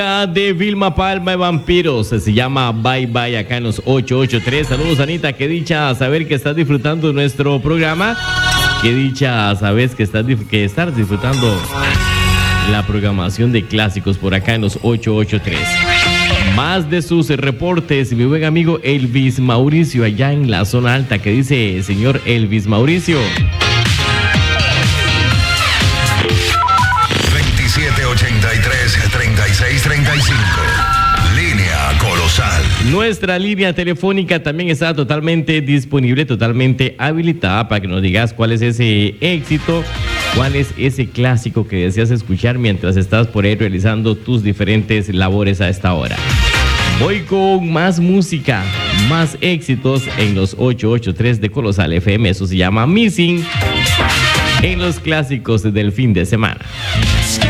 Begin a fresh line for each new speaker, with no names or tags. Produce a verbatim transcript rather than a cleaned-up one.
De Vilma Palma de Vampiros, se llama Bye Bye acá en los ocho ocho tres. Saludos, Anita, qué dicha saber que estás disfrutando de nuestro programa. Qué dicha sabes que estás, que estás disfrutando la programación de clásicos por acá en los ocho ocho tres. Más de sus reportes, mi buen amigo Elvis Mauricio allá en la zona alta. ¿Qué dice, señor Elvis Mauricio?
veintisiete ochenta y tres, treinta y seis treinta y cinco. Línea Colosal.
Nuestra línea telefónica también está totalmente disponible, totalmente habilitada para que nos digas cuál es ese éxito, cuál es ese clásico que deseas escuchar mientras estás por ahí realizando tus diferentes labores a esta hora. Voy con más música, más éxitos en los ocho ocho tres de Colosal F M. Eso se llama Missing en los clásicos del fin de semana.